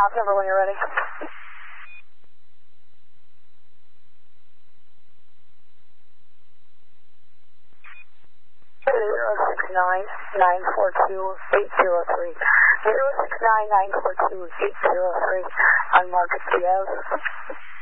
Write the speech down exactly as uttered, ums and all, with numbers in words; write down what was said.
house number when you're ready. Zero six nine nine four two eight zero three. Zero six nine nine four two eight zero three on Market P O.